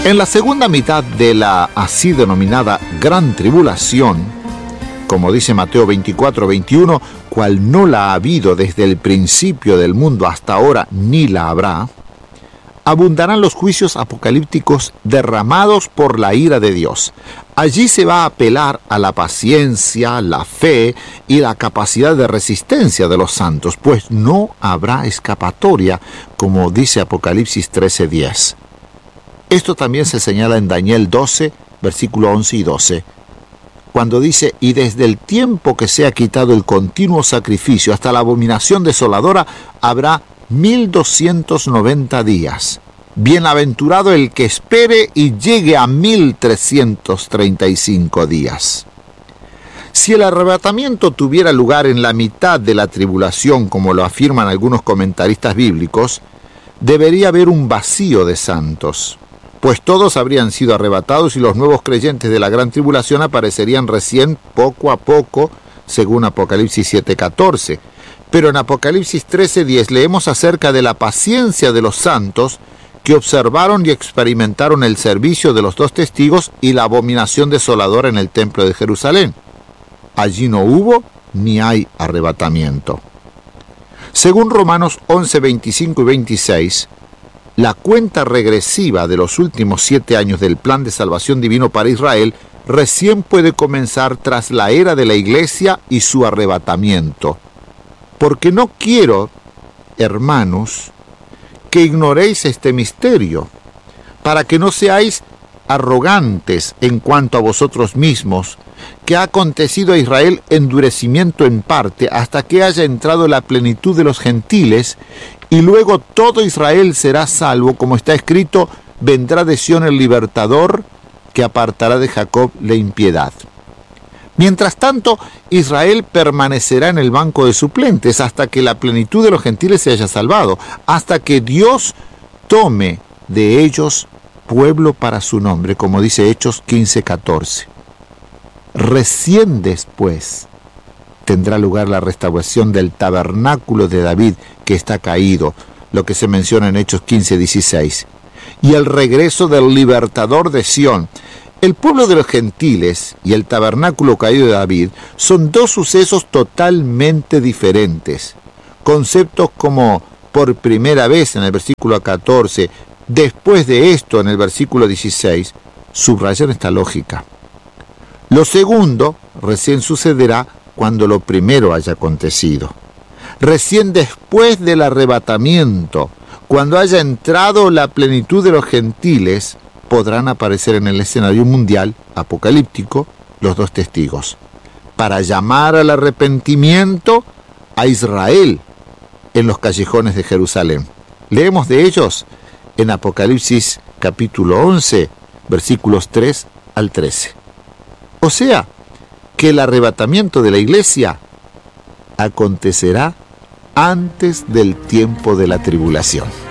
En la segunda mitad de la así denominada Gran Tribulación, como dice Mateo 24:21, cual no la ha habido desde el principio del mundo hasta ahora, ni la habrá, abundarán los juicios apocalípticos derramados por la ira de Dios. Allí se va a apelar a la paciencia, la fe y la capacidad de resistencia de los santos, pues no habrá escapatoria, como dice Apocalipsis 13:10. Esto también se señala en Daniel 12, versículo 11 y 12, cuando dice: y desde el tiempo que se ha quitado el continuo sacrificio hasta la abominación desoladora, habrá 1290 días. Bienaventurado el que espere y llegue a 1335 días. Si el arrebatamiento tuviera lugar en la mitad de la tribulación, como lo afirman algunos comentaristas bíblicos, debería haber un vacío de santos, pues todos habrían sido arrebatados y los nuevos creyentes de la gran tribulación aparecerían recién poco a poco, según Apocalipsis 7:14. Pero en Apocalipsis 13:10 leemos acerca de la paciencia de los santos que observaron y experimentaron el servicio de los dos testigos y la abominación desoladora en el templo de Jerusalén. Allí no hubo ni hay arrebatamiento. Según Romanos 11, 25 y 26, la cuenta regresiva de los últimos 7 años del plan de salvación divino para Israel recién puede comenzar tras la era de la iglesia y su arrebatamiento. Porque no quiero, hermanos, que ignoréis este misterio, para que no seáis arrogantes en cuanto a vosotros mismos, que ha acontecido a Israel endurecimiento en parte, hasta que haya entrado la plenitud de los gentiles, y luego todo Israel será salvo, como está escrito: vendrá de Sión el libertador, que apartará de Jacob la impiedad. Mientras tanto, Israel permanecerá en el banco de suplentes hasta que la plenitud de los gentiles se haya salvado, hasta que Dios tome de ellos pueblo para su nombre, como dice Hechos 15:14. Recién después tendrá lugar la restauración del tabernáculo de David, que está caído, lo que se menciona en Hechos 15:16, y el regreso del libertador de Sión. El pueblo de los gentiles y el tabernáculo caído de David son dos sucesos totalmente diferentes. Conceptos como por primera vez en el versículo 14, después de esto en el versículo 16, subrayan esta lógica. Lo segundo recién sucederá cuando lo primero haya acontecido. Recién después del arrebatamiento, cuando haya entrado la plenitud de los gentiles, podrán aparecer en el escenario mundial apocalíptico los dos testigos, para llamar al arrepentimiento a Israel en los callejones de Jerusalén. Leemos de ellos en Apocalipsis capítulo 11, versículos 3 al 13. O sea, que el arrebatamiento de la iglesia acontecerá antes del tiempo de la tribulación.